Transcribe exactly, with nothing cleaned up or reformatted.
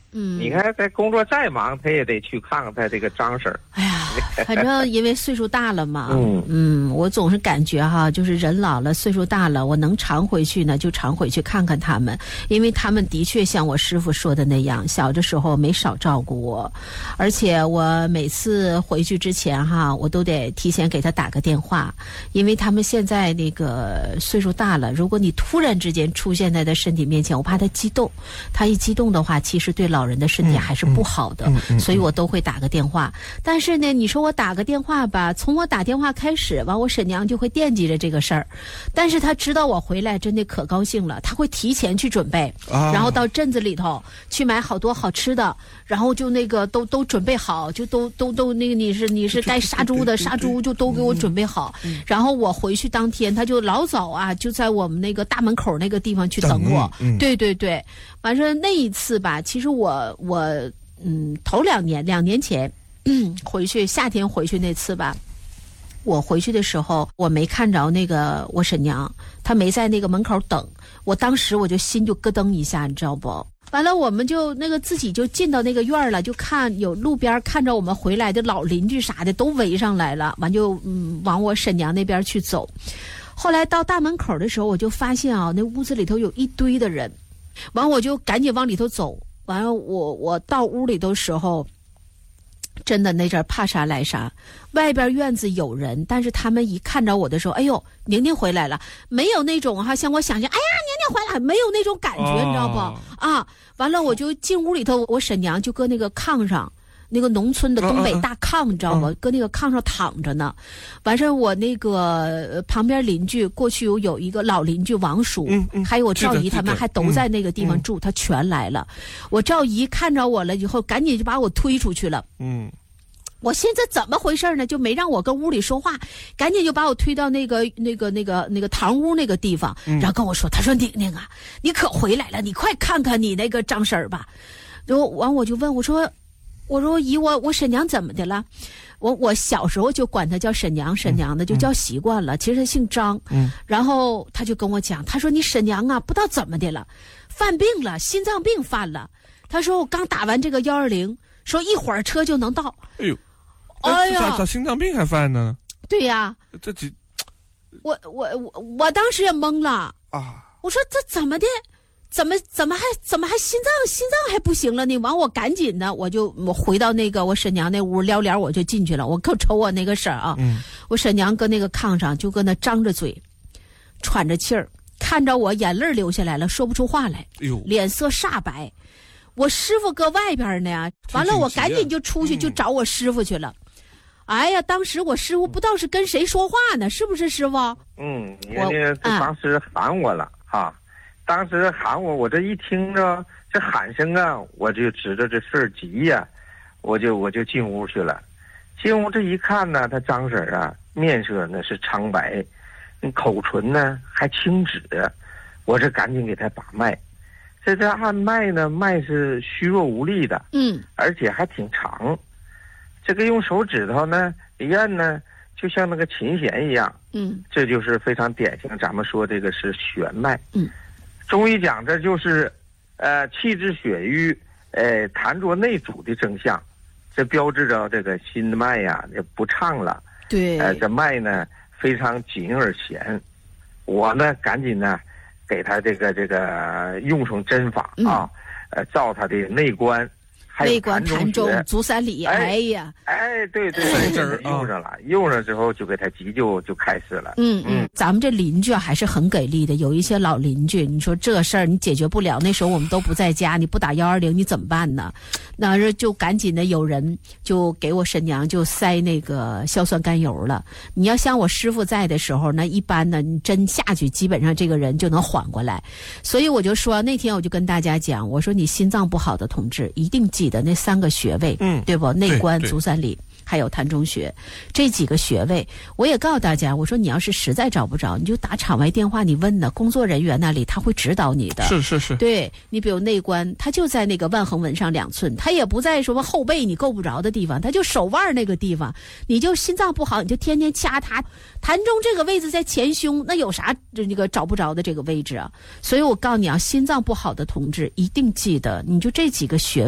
嗯， 你看他工作再忙，他也得去看看他这个张婶儿。 哎呀，反正因为岁数大了嘛， 嗯嗯，我总是感觉哈，就是人老了，岁数大了，我能常回去呢，就常回去看看他们，因为他们的确像我师傅说的那样，小的时候没少照顾我，而且我每次回去之前哈，我都得提前给他打个电话，因为他们现在那个岁数大了，如果你突然之间出现在他身体面前，我怕他激动，他一激动的话，其实对老人的身体还是不好的， 嗯嗯嗯、 所以我都会打个电话。但是呢，你说我打个电话吧，从我打电话开始，完我婶娘就会惦记着这个事儿。但是她知道我回来，真的可高兴了，她会提前去准备， 啊、 然后到镇子里头去买好多好吃的，然后就那个都都准备好，就都都都那个你是你是该杀猪的杀猪就都给我准备好。 嗯、 然后我回去当天，她就老早啊，就在我们那个大门口那个地方去等我。 嗯、 对对对，反正那一次吧，其实我我嗯头两年两年前。嗯，回去夏天回去那次吧，我回去的时候我没看着那个我婶娘，她没在那个门口等，我当时我就心就咯噔一下，你知道不？完了我们就那个自己就进到那个院了，就看有路边看着我们回来的老邻居啥的都围上来了，完就嗯往我婶娘那边去走。后来到大门口的时候，我就发现啊，那屋子里头有一堆的人，完我就赶紧往里头走。完了我我到屋里的时候。真的那阵怕啥来啥，外边院子有人，但是他们一看着我的时候，哎呦，宁宁回来了，没有那种哈，像我想象，哎呀，宁宁回来，没有那种感觉，哦、你知道不？啊，完了我就进屋里头，我婶娘就搁那个炕上，那个农村的东北大炕，你知道吗？搁那个炕上躺着呢。完事我那个旁边邻居，过去有有一个老邻居王叔， 嗯嗯、 还有我赵姨他们还都在那个地方住，他全来了。我赵姨看着我了以后，赶紧就把我推出去了。 嗯。 我现在怎么回事呢？就没让我跟屋里说话，赶紧就把我推到那个那个那个那个堂屋那个地方，然后跟我说：“他说宁宁啊，你可回来了，你快看看你那个张婶儿吧。”然后完我就问我说：“我说姨，我我婶娘怎么的了？”我我小时候就管她叫婶娘婶娘的，就叫习惯了。其实她姓张， 嗯， 然后他就跟我讲，他说：“你婶娘啊，不知道怎么的了，犯病了，心脏病犯了。”他说：“我刚打完这个幺二零，说一会儿车就能到。” 哎呦。 哎呀， 咋咋心脏病还犯呢？ 对呀， 这几， 我我我我当时也懵了啊！ 我说这怎么的？怎么怎么还怎么还心脏心脏还不行了呢？完我赶紧的，我就我回到那个我婶娘那屋撩帘，我就进去了。我可瞅我那个婶儿啊， 嗯、 我婶娘搁那个炕上就搁那张着嘴，喘着气儿，看着我眼泪流下来了，说不出话来， 哎呦， 脸色煞白。我师傅搁外边呢，完了我赶紧就出去就找我师傅去了。嗯哎呀，当时我师傅不知道是跟谁说话呢，是不是师傅？ 嗯，人家当时喊我了、啊、哈，当时喊我，我这一听着这喊声啊，我就知道这事儿急呀，我就我就进屋去了。进屋这一看呢，他张婶啊，面色呢是苍白，口唇呢还青紫，我这赶紧给他把脉。这这按脉呢，脉是虚弱无力的， 嗯， 而且还挺长。这个用手指头呢一按呢，就像那个琴弦一样， 嗯， 这就是非常典型。咱们说这个是弦脉， 嗯， 中医讲这就是，呃，气滞血瘀，呃，痰浊内阻的征象，这标志着这个心脉呀也不畅了， 对， 呃，这脉呢非常紧而弦。我呢赶紧呢给他这个这个用上针法啊，呃，照他的内关。 内关、膻中、足三里，哎呀， 哎，对对对，用上了，用上之后就给他急救就开始了。 嗯嗯，咱们这邻居还是很给力的，有一些老邻居，你说这事儿你解决不了，那时候我们都不在家，你不打幺二零你怎么办呢？那这就赶紧的有人就给我婶娘就塞那个硝酸甘油了。你要像我师傅在的时候，那一般呢，你针下去，基本上这个人就能缓过来。所以我就说那天我就跟大家讲，我说你心脏不好的同志一定记的那三个穴位， 嗯， 对不？内关、 足三里，还有膻中穴，这几个穴位，我也告诉大家，我说你要是实在找不着，你就打场外电话，你问呢，工作人员那里他会指导你的。 是是是， 对你比如内关，他就在那个腕横纹上两寸，他也不在什么后背你够不着的地方，他就手腕那个地方，你就心脏不好，你就天天掐它。膻中这个位置在前胸，那有啥那个找不着的这个位置啊？所以我告诉你啊，心脏不好的同志一定记得，你就这几个穴位。